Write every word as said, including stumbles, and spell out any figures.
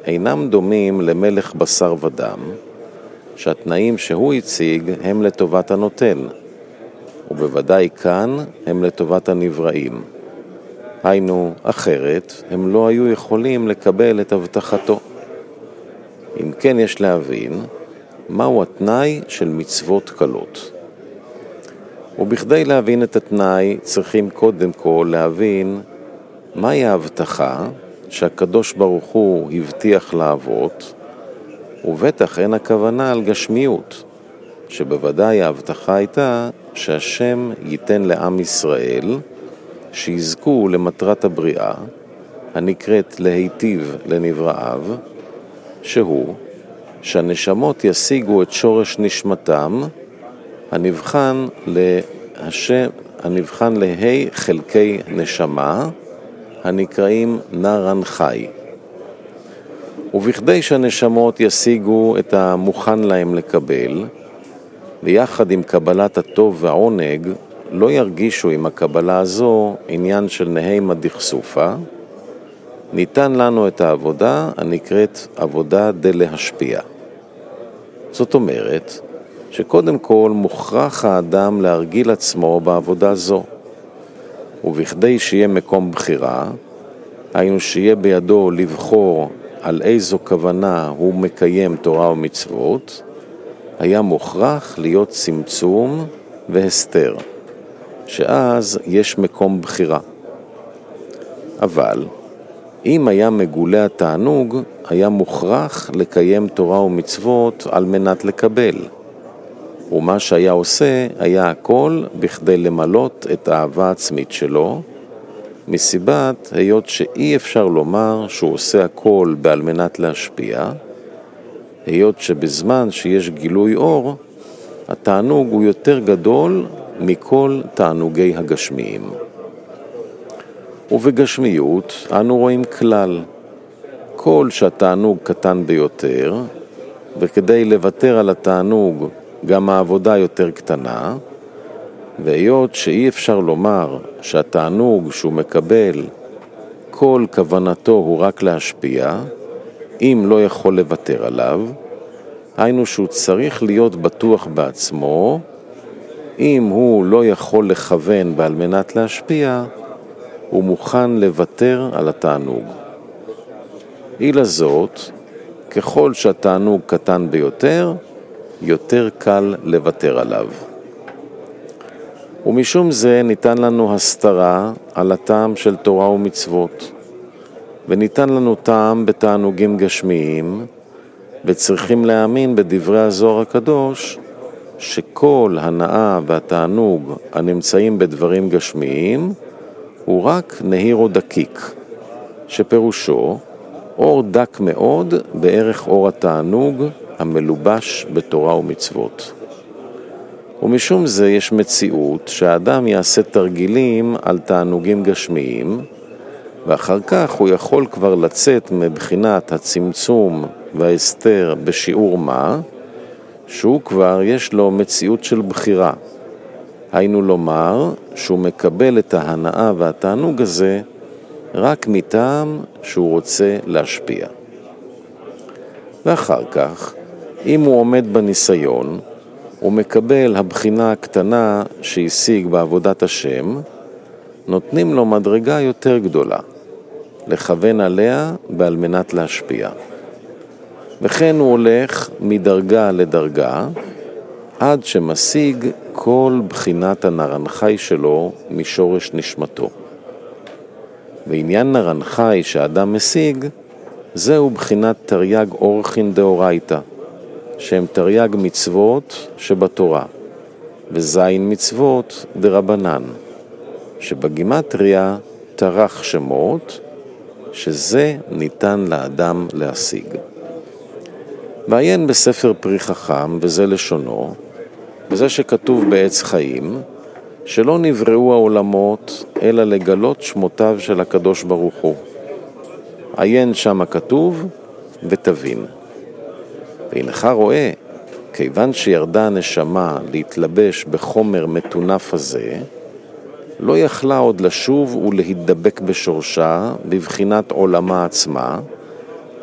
אינם דומים למלך בשר ודם, שהתנאים שהוא הציג הם לטובת הנותן, ובוודאי כאן הם לטובת הנבראים. היינו, אחרת, הם לא היו יכולים לקבל את הבטחתו. אם כן, יש להבין מהו התנאי של מצוות קלות. ובכדי להבין את התנאי צריכים קודם כל להבין מהי ההבטחה שהקדוש ברוך הוא הבטיח לאבות, ובטח אין הכוונה על גשמיות, שבוודאי ההבטחה הייתה שהשם ייתן לעם ישראל שיזכו למטרת הבריאה, הנקראת להיטיב לנבראיו, שהוא שהנשמות ישיגו את שורש נשמתם, הנבחן להשם, הנבחן להי חלקי נשמה, הנקראים נרן חי. ובכדי שהנשמות ישיגו את המוכן להם לקבל, ויחד עם קבלת הטוב והעונג, לא ירגישו עם הקבלה הזו עניין של נהימה דכסופה, ניתן לנו את העבודה הנקראת עבודה דלהשפיע. זאת אומרת, שקודם כל מוכרח האדם להרגיל עצמו בעבודה זו, ובכדי שיהיה מקום בחירה, היינו שיהיה בידו לבחור על איזו כוונה הוא מקיים תורה ומצוות, היה מוכרח להיות צמצום והסתר, שאז יש מקום בחירה. אבל אם היה מגולה התענוג, היה מוכרח לקיים תורה ומצוות על מנת לקבל. ומה שהיה עושה היה הכל בכדי למלות את האהבה העצמית שלו, מסיבת היות שאי אפשר לומר שהוא עושה הכל בעל מנת להשפיע, היות שבזמן שיש גילוי אור, התענוג הוא יותר גדול מכל תענוגי הגשמיים. ובגשמיות אנו רואים כלל, כל שהתענוג קטן ביותר, וכדי לוותר על התענוג גם העבודה יותר קטנה, והיות שאי אפשר לומר שהתענוג שהוא מקבל, כל כוונתו הוא רק להשפיע, אם לא יכול לוותר עליו, היינו שהוא צריך להיות בטוח בעצמו, אם הוא לא יכול לכוון בעל מנת להשפיע, הוא מוכן לוותר על התענוג. אילה זאת, ככל שהתענוג קטן ביותר, יותר קל לוותר עליו. ומשום זה ניתן לנו הסתרה על הטעם של תורה ומצוות, וניתן לנו טעם בתענוגים גשמיים, וצריכים להאמין בדברי הזוהר הקדוש, שכל הנאה והתענוג הנמצאים בדברים גשמיים, הוא רק נהיר או דקיק, שפירושו אור דק מאוד בערך אור התענוג המלובש בתורה ומצוות. ומשום זה יש מציאות שהאדם יעשה תרגילים על תענוגים גשמיים, ואחר כך הוא יכול כבר לצאת מבחינת הצמצום וההסתר בשיעור מה, שהוא כבר יש לו מציאות של בחירה. היינו לומר שהוא מקבל את ההנאה והתענוג הזה רק מטעם שהוא רוצה להשפיע. ואחר כך, אם הוא עומד בניסיון, הוא מקבל הבחינה הקטנה שהשיג בעבודת השם, נותנים לו מדרגה יותר גדולה, לכוון עליה בעל מנת להשפיע. וכן הוא הולך מדרגה לדרגה, עד שמשיג כל בחינת הנרנחי שלו משורש נשמתו. ועניין נרנחי שהאדם משיג, זהו בחינת תרי"ג אורחין דאורייתא, שהם תרי"ג מצוות שבתורה, וזין מצוות דרבנן, שבגימטריה תרח שמות, שזה ניתן לאדם להשיג. ועיין בספר פרי חכם, וזה לשונו, וזה שכתוב בעץ חיים, שלא נבראו העולמות, אלא לגלות שמותיו של הקדוש ברוך הוא. עיין שם הכתוב, ותבין. והנך רואה, כיוון שירדה הנשמה להתלבש בחומר מתונף הזה, לא יכלה עוד לשוב ולהידבק בשורשה בבחינת עולמה עצמה,